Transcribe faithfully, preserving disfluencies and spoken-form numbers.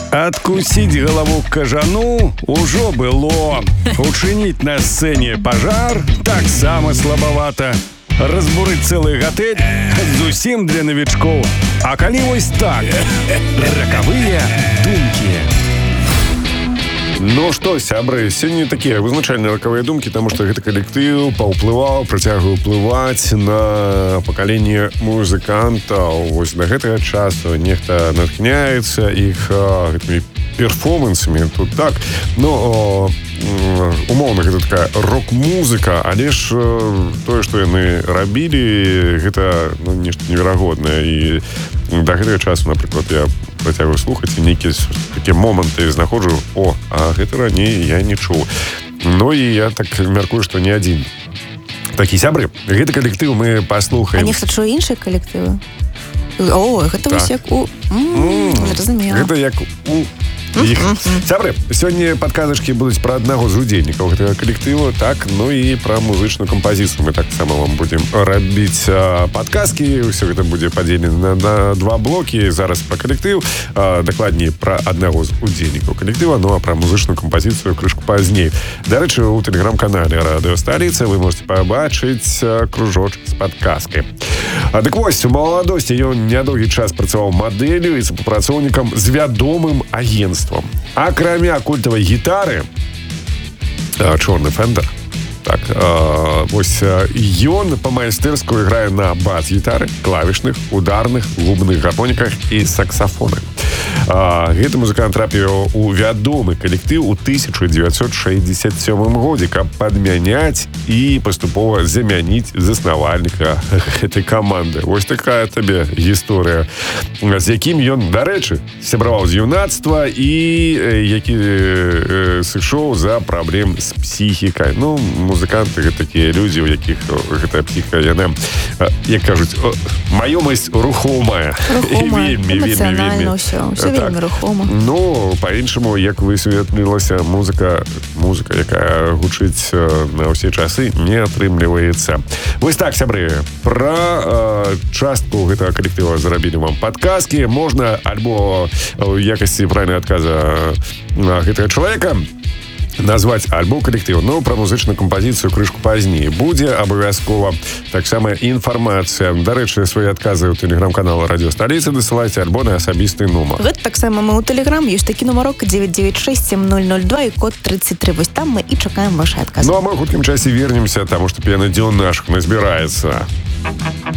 Откусить голову кажану ўжо было. Учинить на сцене пожар таксама слабовато. Разбурить целый готель зусім для новичков. А калі вось так, ракавыя думкі. Ну што, сябры, сёння такія вызначальныя ракавыя думкі, таму што гэты калектыў паўплываў, працягвае ўплываць на пакаленне музыкантаў. Вось да гэтага часу нехта натхняецца іх гэтымі перформансамі. Тут так, ну, умоўна, гэта такая рок-музыка, але ж тое, што яны рабілі, гэта ну, нешта неверагоднае. І да гэтага часу, напрыклад, я працягваю слухаць і нейкія такія моманты знаходжу, о, а гэта раней я не чуў. Ну і я так мяркую, што не адзін такі сябры. Гэты калектыў мы паслухаем. А нехта чуе іншыя калектывы? О, гэта вось як у... Зразумела. Гэта як у... Іх. Сябры, сёння падказачкі будуць пра аднаго з удзельнікаў гэтага калектыву, так, ну і пра музычную кампазіцыю. Мы таксама вам будзем рабіць а, падказкі. Усё гэта будзе падзелена на, на два блокі. Зараз пра калектыў, а, дакладней пра аднаго з удзельнікаў калектыва, ну а пра музычную кампазіцыю крышку пазней. Дарэчы, у тэлеграм-канале Радыё Сталіца вы можете пабачыць кружочак з падказкай. А, дык вось, у маладосці ён нядоўгі час працаваў мадэллю і супрацоўнікам з вядомым агентствам. Акрамя культавай гітары чорны Фендер, так, а, вось ён па-майстэрску іграе на бас-гітары, клавішных, ударных, губных гармоніках і саксафонах. А, гэты музыкант трапіў у вядомы калектыў у тысяча дзевяцьсот шэсцьдзесят сёмым годзе, каб падмяняць і паступова замяніць заснавальніка гэтай каманды. Вось такая табе гісторыя, з якім ён, дарэчы, сябраваў з юнацтва і які э, сышоў за праблем з псіхікай. Ну, музыканты гэта такія людзі, у якіх гэтая псіхіка, яна, як кажуць, маёмасць рухомая. Рухомая, вельмі, эмацыянальна ўсё. Ўсё вельмі рухома. Ну, па-іншаму, як высветлілася, музыка, музыка, якая гучыць на ўсе часы, не атрымліваецца. Вось так, сябры, пра э, частку гэтага калектыва зарабілі вам падказкі. Можна альбо ў якасці правільнай адказа гэтага чалавека назваць альбо калектыў, но пра музычную кампазіцыю крышку пазней. Будзе абавязкова таксама інфармацыя. Дарэчы, свае адказы ў тэлеграм-канал Радыё Сталіца дасылайце альбо на асабісты нумар. Гэта таксама мы ў тэлеграм, ёсць такі нумарок девять девять шесть семь ноль ноль два і код тридцать три. Вось там мы і чакаем вашы адказы. Ну а мы ў хуткім часе вернемся, таму што п'яны дзён нашых назбіраецца.